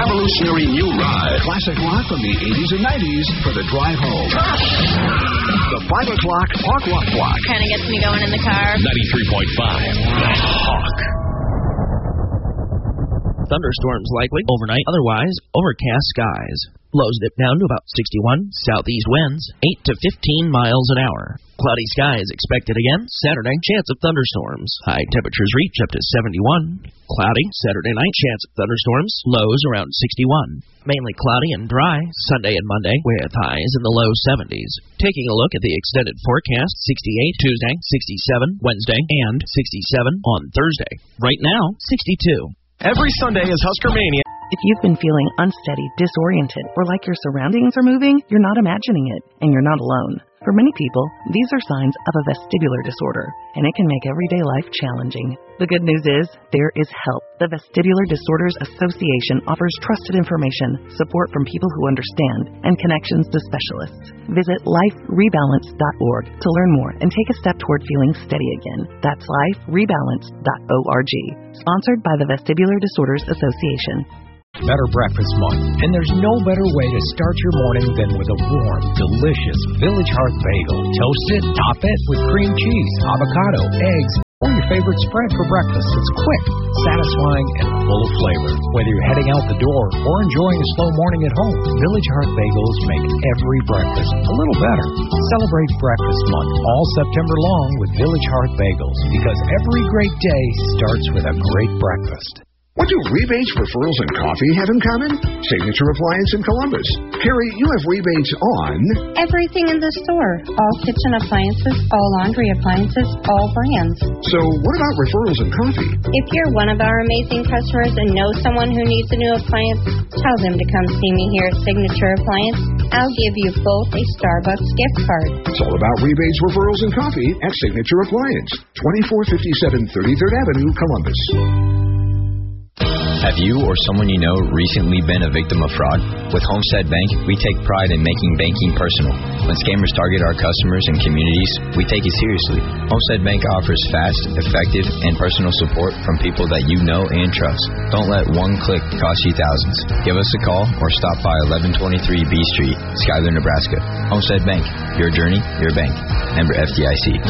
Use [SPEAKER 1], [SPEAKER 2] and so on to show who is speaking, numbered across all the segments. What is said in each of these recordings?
[SPEAKER 1] revolutionary new ride. Classic rock from the 80s and 90s for the drive home. The 5 o'clock Hawk Rock Block.
[SPEAKER 2] Kind of gets me going in the car.
[SPEAKER 1] 93.5. The Hawk.
[SPEAKER 3] Thunderstorms likely overnight, otherwise overcast skies. Lows dip down to about 61, southeast winds 8 to 15 miles an hour. Cloudy skies expected again Saturday, chance of thunderstorms. High temperatures reach up to 71. Cloudy Saturday night, chance of thunderstorms, lows around 61. Mainly cloudy and dry Sunday and Monday with highs in the low 70s. Taking a look at the extended forecast, 68 Tuesday, 67 Wednesday, and 67 on Thursday. Right now, 62.
[SPEAKER 4] Every Sunday is Husker Mania.
[SPEAKER 5] If you've been feeling unsteady, disoriented, or like your surroundings are moving, you're not imagining it, and you're not alone. For many people, these are signs of a vestibular disorder, and it can make everyday life challenging. The good news is, there is help. The Vestibular Disorders Association offers trusted information, support from people who understand, and connections to specialists. Visit liferebalance.org to learn more and take a step toward feeling steady again. That's liferebalance.org. Sponsored by the Vestibular Disorders Association.
[SPEAKER 6] Better Breakfast Month, and there's no better way to start your morning than with a warm, delicious Village Hearth bagel. Toast it, top it with cream cheese, avocado, eggs, or your favorite spread for breakfast. It's quick, satisfying, and full of flavor. Whether you're heading out the door or enjoying a slow morning at home, Village Hearth bagels make every breakfast a little better. Celebrate Breakfast Month all September long with Village Hearth bagels, because every great day starts with a great breakfast.
[SPEAKER 1] What do rebates, referrals, and coffee have in common? Signature Appliance in Columbus. Carrie, you have rebates on
[SPEAKER 7] everything in the store. All kitchen appliances, all laundry appliances, all brands.
[SPEAKER 1] So what about referrals and coffee?
[SPEAKER 7] If you're one of our amazing customers and know someone who needs a new appliance, tell them to come see me here at Signature Appliance. I'll give you both a Starbucks gift card.
[SPEAKER 1] It's all about rebates, referrals, and coffee at Signature Appliance. 2457 33rd Avenue, Columbus.
[SPEAKER 8] Have you or someone you know recently been a victim of fraud? With Homestead Bank, we take pride in making banking personal. When scammers target our customers and communities, we take it seriously. Homestead Bank offers fast, effective, and personal support from people that you know and trust. Don't let one click cost you thousands. Give us a call or stop by 1123 B Street, Schuyler, Nebraska. Homestead Bank, your journey, your bank. Member FDIC.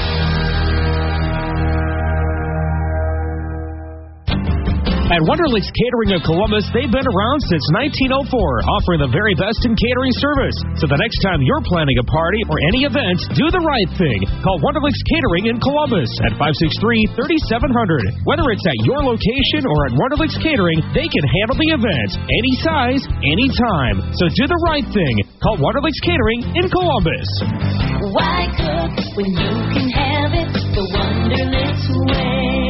[SPEAKER 4] At Wonderlicks Catering of Columbus, they've been around since 1904, offering the very best in catering service. So the next time you're planning a party or any event, do the right thing. Call Wonderlicks Catering in Columbus at 563-3700. Whether it's at your location or at Wonderlicks Catering, they can handle the event any size, any time. So do the right thing. Call Wonderlicks Catering in Columbus.
[SPEAKER 9] Why cook when you can have it the Wonderlicks way?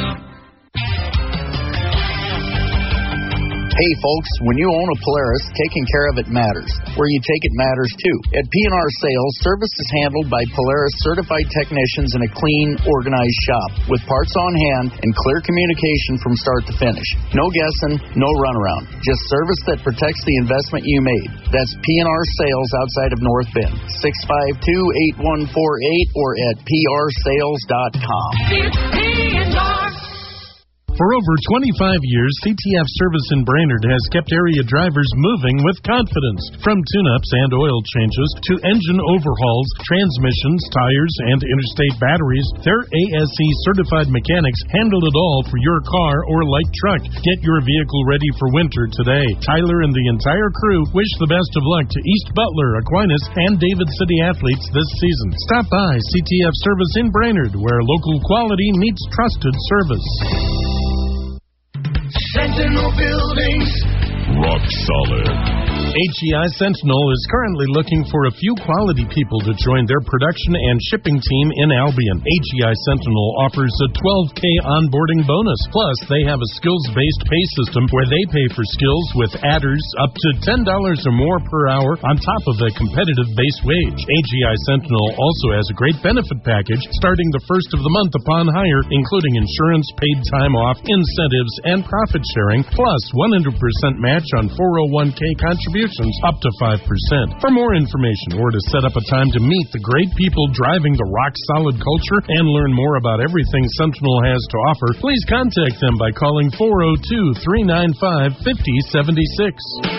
[SPEAKER 10] Hey folks, when you own a Polaris, taking care of it matters. Where you take it matters too. At P&R Sales, service is handled by Polaris certified technicians in a clean, organized shop with parts on hand and clear communication from start to finish. No guessing, no runaround. Just service that protects the investment you made. That's P&R Sales outside of North Bend. 652-8148 or at prsales.com.
[SPEAKER 11] For over 25 years, CTF Service in Brainerd has kept area drivers moving with confidence. From tune-ups and oil changes to engine overhauls, transmissions, tires, and interstate batteries, their ASE-certified mechanics handle it all for your car or light truck. Get your vehicle ready for winter today. Tyler and the entire crew wish the best of luck to East Butler, Aquinas, and David City athletes this season. Stop by CTF Service in Brainerd, where local quality meets trusted service.
[SPEAKER 1] Sentinel Buildings.
[SPEAKER 11] Rock solid. HEI Sentinel is currently looking for a few quality people to join their production and shipping team in Albion. HEI Sentinel offers a $12K onboarding bonus. Plus, they have a skills-based pay system where they pay for skills with adders up to $10 or more per hour on top of a competitive base wage. HEI Sentinel also has a great benefit package starting the first of the month upon hire, including insurance, paid time off, incentives, and profit sharing, plus 100% match on 401K contributions. restrictions up to 5%. For more information or to set up a time to meet the great people driving the rock-solid culture and learn more about everything Sentinel has to offer, please contact them by calling 402-395-5076.